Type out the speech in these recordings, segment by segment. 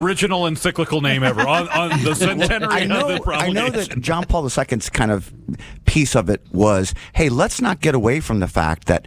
Original encyclical name ever on the centenary of the promulgation. I know that John Paul II's kind of piece of it was, hey, let's not get away from the fact that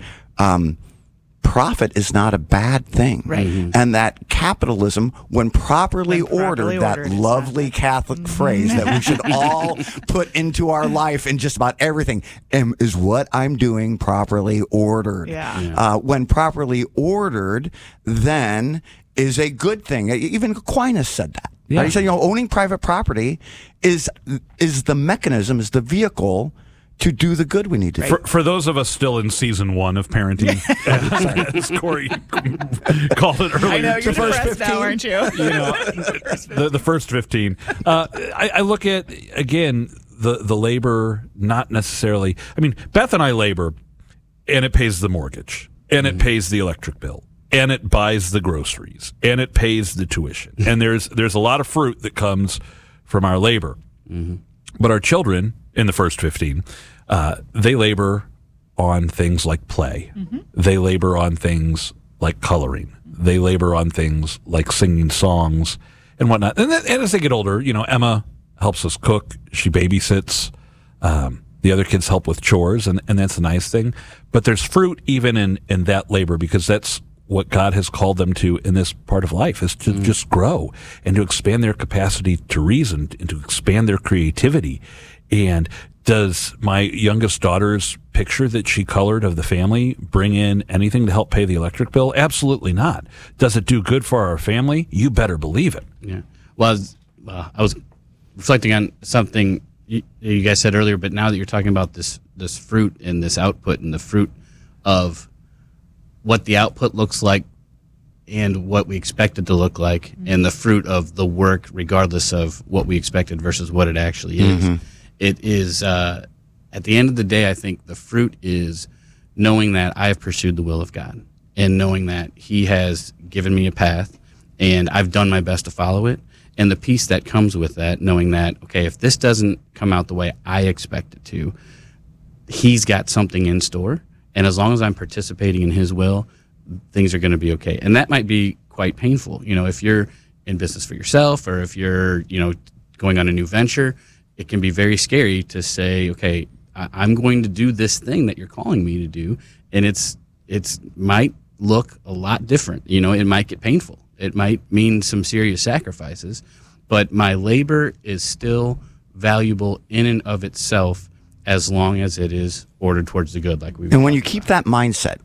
profit is not a bad thing. Right. And that capitalism, when properly ordered, that lovely Catholic phrase that we should all put into our life in just about everything, is what I'm doing properly ordered. When properly ordered, then is a good thing. Even Aquinas said that. Yeah. He said, owning private property is the mechanism, is the vehicle to do the good we need to do. For those of us still in season 1 of parenting, as Corey called it earlier, I know, you're depressed now, aren't you? The first 15. I look at, again, the labor, not necessarily. I mean, Beth and I labor, and it pays the mortgage, and it pays the electric bill, and it buys the groceries, and it pays the tuition. And there's a lot of fruit that comes from our labor. But our children, in the first 15, they labor on things like play. They labor on things like coloring. They labor on things like singing songs and whatnot. And as they get older, Emma helps us cook. She babysits. The other kids help with chores, and that's a nice thing. But there's fruit even in that labor, because that's what God has called them to in this part of life, is to just grow and to expand their capacity to reason and to expand their creativity. And does my youngest daughter's picture that she colored of the family bring in anything to help pay the electric bill? Absolutely not. Does it do good for our family? You better believe it. Yeah. Well, I was reflecting on something you guys said earlier, but now that you're talking about this fruit and this output, and the fruit of what the output looks like and what we expect it to look like, and the fruit of the work, regardless of what we expected versus what it actually is. It is, at the end of the day, I think the fruit is knowing that I have pursued the will of God, and knowing that He has given me a path, and I've done my best to follow it. And the peace that comes with that, knowing that, okay, if this doesn't come out the way I expect it to, He's got something in store. And as long as I'm participating in His will, things are going to be okay. And that might be quite painful. If you're in business for yourself, or if you're, going on a new venture, it can be very scary to say, okay, I'm going to do this thing that you're calling me to do. And it's might look a lot different. It might get painful. It might mean some serious sacrifices, but my labor is still valuable in and of itself, as long as it is ordered towards the good, like we've. And when you keep that mindset,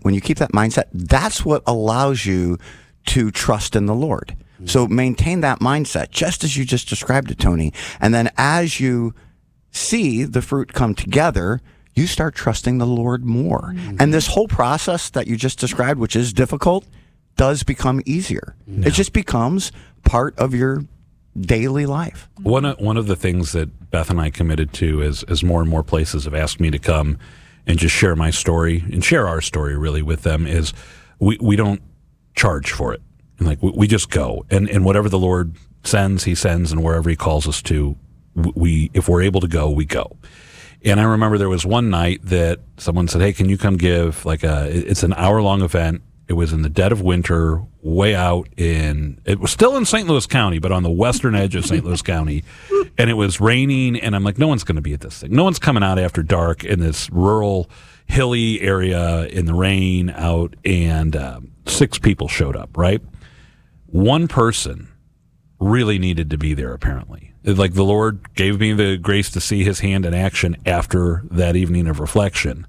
that's what allows you to trust in the Lord. So maintain that mindset, just as you just described it, Tony. And then as you see the fruit come together, you start trusting the Lord more. And this whole process that you just described, which is difficult, does become easier. It just becomes part of your daily life. One of the things that Beth and I committed to, as more and more places have asked me to come and just share my story and share our story really with them, is we don't charge for it. And we just go, and whatever the Lord sends, He sends, and wherever He calls us to, if we're able to go, we go. And I remember there was one night that someone said, "Hey, can you come give it's an hour-long event." It was in the dead of winter, way out it was still in St. Louis County, but on the western edge of St. Louis County. And it was raining, and I'm like, no one's going to be at this thing. No one's coming out after dark in this rural, hilly area in the rain out, and 6 people showed up, right? One person really needed to be there, apparently. The Lord gave me the grace to see His hand in action after that evening of reflection.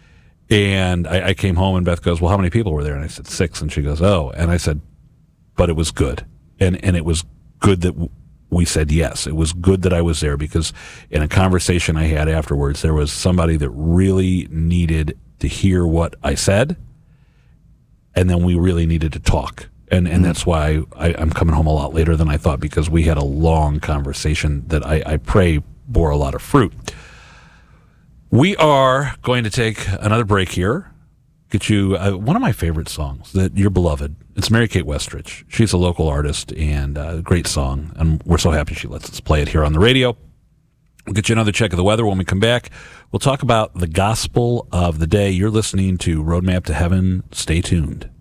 And I came home, and Beth goes, "Well, how many people were there?" And I said, 6. And she goes, "Oh." And I said, "But it was good." And it was good that we said yes. It was good that I was there, because in a conversation I had afterwards, there was somebody that really needed to hear what I said, and then we really needed to talk. And that's why I'm coming home a lot later than I thought, because we had a long conversation that I pray bore a lot of fruit. We are going to take another break here. Get you one of my favorite songs, that you're beloved. It's Mary-Kate Westridge. She's a local artist, and a great song, and we're so happy she lets us play it here on the radio. We'll get you another check of the weather when we come back. We'll talk about the gospel of the day. You're listening to Roadmap to Heaven. Stay tuned.